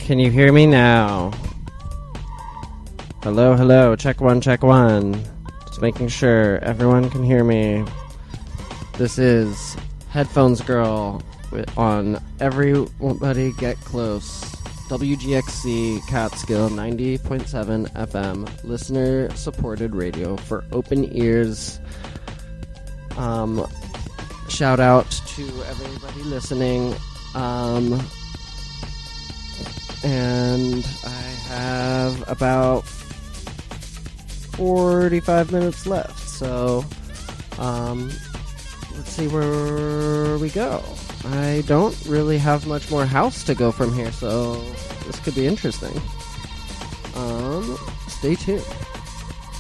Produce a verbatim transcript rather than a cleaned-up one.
Can you hear me now? Hello, hello. Check one, check one. Just making sure everyone can hear me. This is Headphones Girl on Everybody Get Close. W G X C Catskill ninety point seven F M. Listener-supported radio for open ears. Um, shout out to everybody listening. Um... And I have about forty-five minutes left, so um, let's see where we go. I don't really have much more house to go from here, so this could be interesting. Um, stay tuned.